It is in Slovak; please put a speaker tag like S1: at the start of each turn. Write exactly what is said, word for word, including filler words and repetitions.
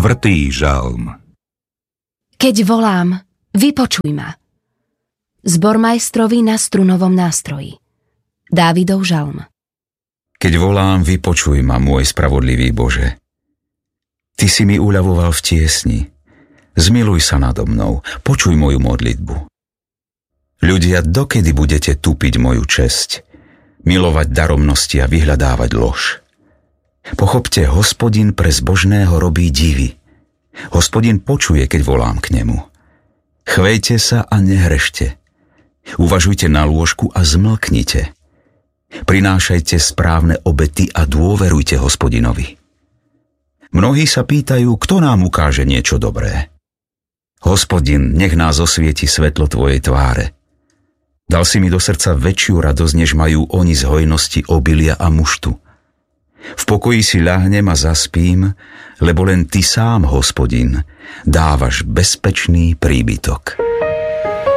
S1: Štvrtý žalm.
S2: Keď volám, vypočuj ma. Zbormajstrovi na strunovom nástroji. Dávidov žalm.
S3: Keď volám, vypočuj ma, môj spravodlivý Bože. Ty si mi uľavoval v tiesni. Zmiluj sa nado mnou, počuj moju modlitbu. Ľudia, dokedy budete tupiť moju česť, milovať daromnosti a vyhľadávať lož? Pochopte, Hospodin pre zbožného robí divy. Hospodin počuje, keď volám k nemu. Chvejte sa a nehrešte. Uvažujte na lôžku a zmlknite. Prinášajte správne obety a dôverujte Hospodinovi. Mnohí sa pýtajú, kto nám ukáže niečo dobré. Hospodin, nech nás osvieti svetlo tvojej tváre. Dal si mi do srdca väčšiu radosť, než majú oni z hojnosti obilia a muštu. V pokoji si ľahnem a zaspím, lebo len ty sám, Hospodin, dávaš bezpečný príbytok.